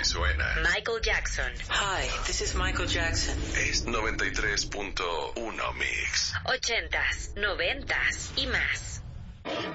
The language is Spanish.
suena. Michael Jackson. Hi, this is Michael Jackson. Es 93.1 Mix. 80s, 90s y más.